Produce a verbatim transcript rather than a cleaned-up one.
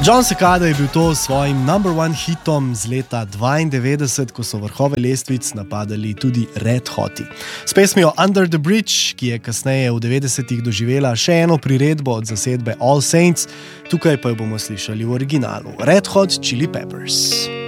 John Cicada je bil to s svojim number one hitom z leta dvaindevetdeset, ko so vrhove lestvic napadali tudi Red Hoti. S pesmijo Under the Bridge, ki je kasneje v devetdesetih doživela še eno priredbo od zasedbe All Saints, tukaj pa jo bomo slišali v originalu Red Hot Chili Peppers.